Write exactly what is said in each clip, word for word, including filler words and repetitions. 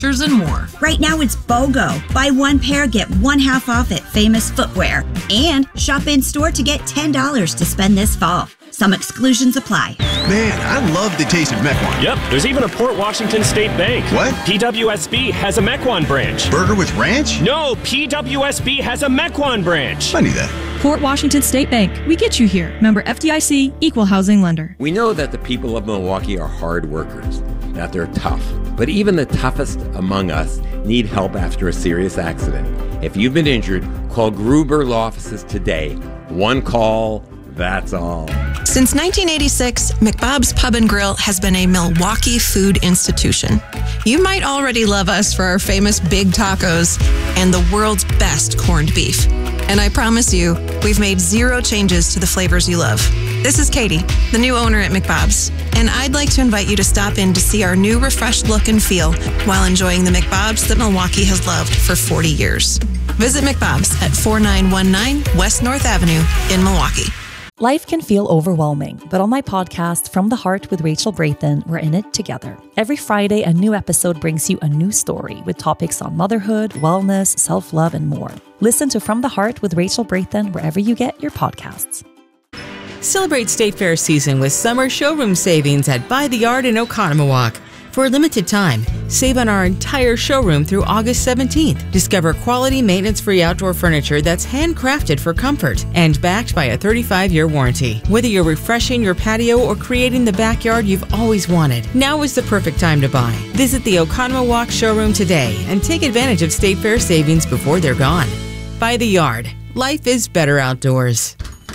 and more. Right now it's BOGO. Buy one pair, get one half off at Famous Footwear. And shop in store to get ten dollars to spend this fall. Some exclusions apply. Man, I love the taste of Mequon. Yep, there's even a Port Washington State Bank. What? P W S B has a Mequon branch. Burger with ranch? No, P W S B has a Mequon branch. I knew that. Port Washington State Bank. We get you here. Member F D I C, Equal Housing Lender. We know that the people of Milwaukee are hard workers, that they're tough. But even the toughest among us need help after a serious accident. If you've been injured, call Gruber Law Offices today. One call, that's all. Since nineteen eighty-six, McBob's Pub and Grill has been a Milwaukee food institution. You might already love us for our famous big tacos and the world's best corned beef. And I promise you, we've made zero changes to the flavors you love. This is Katie, the new owner at McBob's, and I'd like to invite you to stop in to see our new refreshed look and feel while enjoying the McBob's that Milwaukee has loved for forty years. Visit McBob's at forty-nine nineteen West North Avenue in Milwaukee. Life can feel overwhelming, but on my podcast, From the Heart with Rachel Braithen, we're in it together. Every Friday, a new episode brings you a new story with topics on motherhood, wellness, self-love, and more. Listen to From the Heart with Rachel Braithen wherever you get your podcasts. Celebrate State Fair season with summer showroom savings at By the Yard in Oconomowoc. For a limited time, save on our entire showroom through August seventeenth. Discover quality maintenance-free outdoor furniture that's handcrafted for comfort and backed by a thirty-five year warranty. Whether you're refreshing your patio or creating the backyard you've always wanted, now is the perfect time to buy. Visit the Oconomowoc showroom today and take advantage of State Fair savings before they're gone. By the Yard. Life is better outdoors.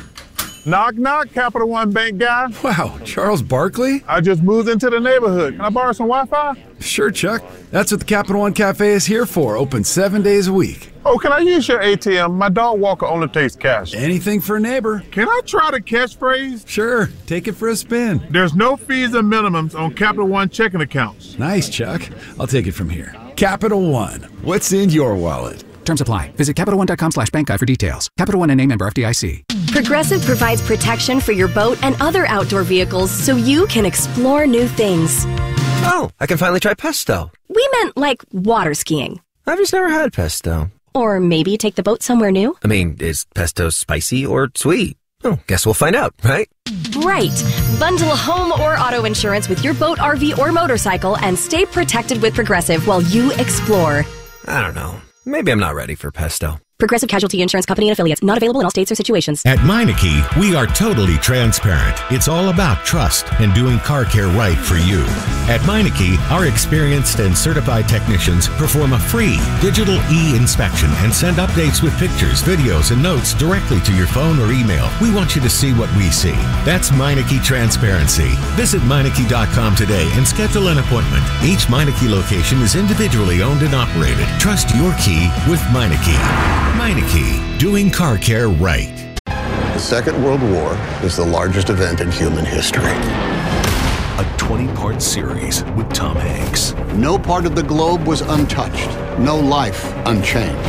Knock, knock, Capital One Bank guy. Wow, Charles Barkley? I just moved into the neighborhood. Can I borrow some Wi-Fi? Sure, Chuck. That's what the Capital One Cafe is here for, open seven days a week. Oh, can I use your A T M? My dog walker only takes cash. Anything for a neighbor. Can I try the catchphrase? Sure, take it for a spin. There's no fees and minimums on Capital One checking accounts. Nice, Chuck. I'll take it from here. Capital One, what's in your wallet? Terms apply. Visit Capital One dot com slash bank guide for details. Capital One N A member F D I C. Progressive provides protection for your boat and other outdoor vehicles so you can explore new things. Oh, I can finally try pesto. We meant like water skiing. I've just never had pesto. Or maybe take the boat somewhere new. I mean, is pesto spicy or sweet? Oh, guess we'll find out, right? Right. Bundle home or auto insurance with your boat, R V, or motorcycle and stay protected with Progressive while you explore. I don't know. Maybe I'm not ready for pesto. Progressive Casualty Insurance Company and Affiliates. Not available in all states or situations. At Meineke, we are totally transparent. It's all about trust and doing car care right for you. At Meineke, our experienced and certified technicians perform a free digital e-inspection and send updates with pictures, videos, and notes directly to your phone or email. We want you to see what we see. That's Meineke Transparency. Visit Meineke dot com today and schedule an appointment. Each Meineke location is individually owned and operated. Trust your key with Meineke. Meineke, doing car care right. The Second World War is the largest event in human history. A twenty-part series with Tom Hanks. No part of the globe was untouched. No life unchanged.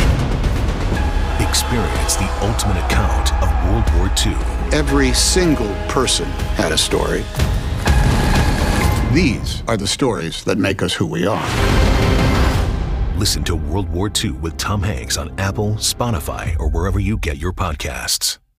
Experience the ultimate account of World War Two. Every single person had a story. These are the stories that make us who we are. Listen to World War Two with Tom Hanks on Apple, Spotify, or wherever you get your podcasts.